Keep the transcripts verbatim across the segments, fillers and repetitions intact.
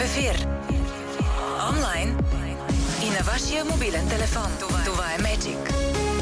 ефир, онлайн и на вашия мобилен телефон. Това, Това е Magic.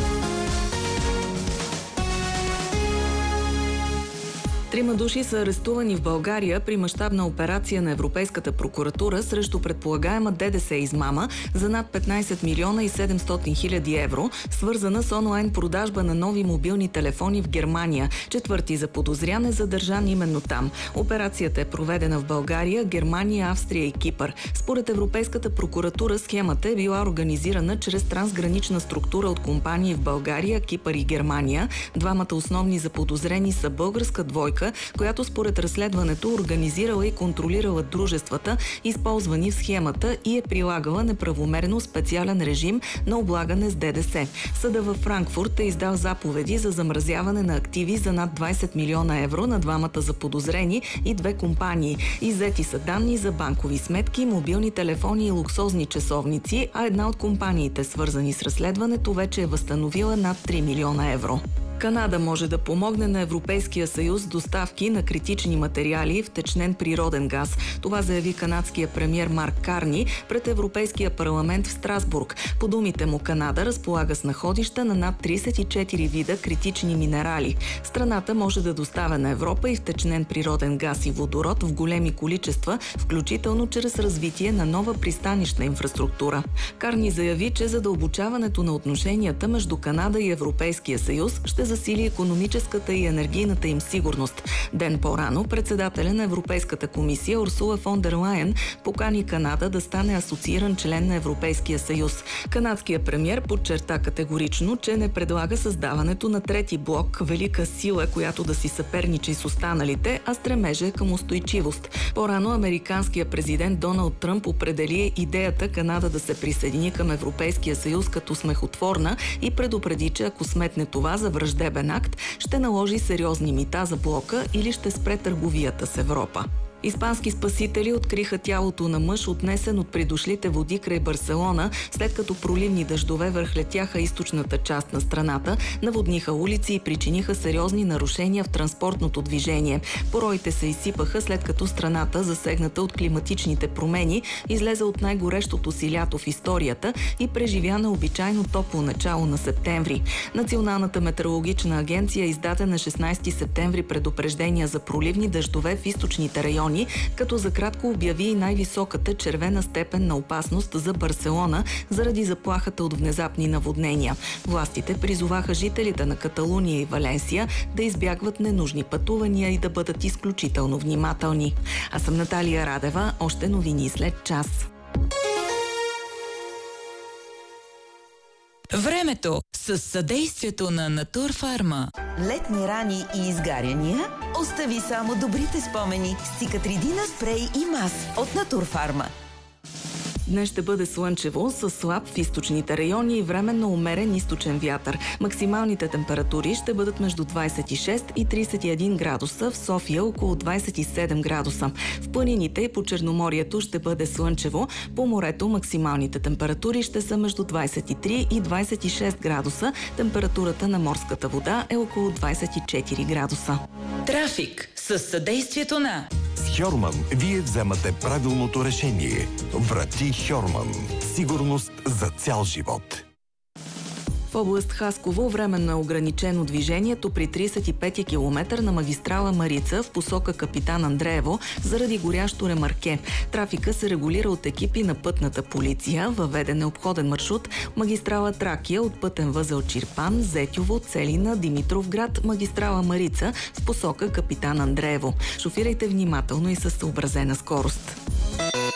Трима души са арестувани в България при мащабна операция на Европейската прокуратура срещу предполагаема ДДС измама за над петнайсет милиона и седемстотин хиляди евро, свързана с онлайн продажба на нови мобилни телефони в Германия. Четвърти заподозрян е задържан именно там. Операцията е проведена в България, Германия, Австрия и Кипър. Според Европейската прокуратура схемата е била организирана чрез трансгранична структура от компании в България, Кипър и Германия. Двамата основни заподозрени са българска двойка, която според разследването организирала и контролирала дружествата, използвани в схемата, и е прилагала неправомерно специален режим на облагане с ДДС. Съда във Франкфурт е издал заповеди за замразяване на активи за над двайсет милиона евро на двамата заподозрени и две компании. Иззети са данни за банкови сметки, мобилни телефони и луксозни часовници, а една от компаниите, свързани с разследването, вече е възстановила над три милиона евро. Канада може да помогне на Европейския съюз с доставки на критични материали и втечнен природен газ. Това заяви канадския премиер Марк Карни пред Европейския парламент в Страсбург. По думите му, Канада разполага с находища на над трийсет и четири вида критични минерали. Страната може да доставя на Европа и втечнен природен газ и водород в големи количества, включително чрез развитие на нова пристанищна инфраструктура. Карни заяви, че задълбочаването на отношенията между Канада и Европейския съюз ще засили икономическата и енергийната им сигурност. Ден по-рано председателя на Европейската комисия Урсула фон дер Лайен покани Канада да стане асоцииран член на Европейския съюз. Канадският премиер подчерта категорично, че не предлага създаването на трети блок, велика сила, която да си съперничи с останалите, а стремеже към устойчивост. По-рано американският президент Доналд Тръмп определи идеята Канада да се присъедини към Европейския съюз като смехотворна и предупреди, че ако сметне това за враждебен акт, ще наложи сериозни мита за блока или ще спре търговията с Европа. Испански спасители откриха тялото на мъж, отнесен от придошлите води край Барселона, след като проливни дъждове върхлетяха източната част на страната, наводниха улици и причиниха сериозни нарушения в транспортното движение. Пороите се изсипаха, след като страната, засегната от климатичните промени, излезе от най-горещото си лято в историята и преживя необичайно топло начало на септември. Националната метеорологична агенция издаде на шестнайсети септември предупреждения за проливни дъждове в източните райони, като за кратко обяви и най-високата червена степен на опасност за Барселона заради заплахата от внезапни наводнения. Властите призоваха жителите на Каталуния и Валенсия да избягват ненужни пътувания и да бъдат изключително внимателни. Аз съм Наталия Радева, още новини след час. Времето с съдействието на Натурфарма. Летни рани и изгаряния? Остави само добрите спомени с Циcatrидина спрей и мас от Натурфарма. Днес ще бъде слънчево, с слаб в източните райони и временно умерен източен вятър. Максималните температури ще бъдат между двайсет и шест и трийсет и един градуса, в София около двайсет и седем градуса. В планините и по Черноморието ще бъде слънчево, по морето максималните температури ще са между двайсет и три и двайсет и шест градуса, температурата на морската вода е около двайсет и четири градуса. Трафик с съдействието на С Хьорман вие вземате правилното решение. Врати Хьорман. Сигурност за цял живот. В област Хасково временно е ограничено движението при трийсет и пети километър на магистрала Марица в посока Капитан Андреево заради горящо ремарке. Трафика се регулира от екипи на пътната полиция. Въведен е обходен маршрут магистрала Тракия от пътен възел Чирпан, Зетьово, Целина, Димитровград, магистрала Марица в посока Капитан Андреево. Шофирайте внимателно и със съобразена скорост.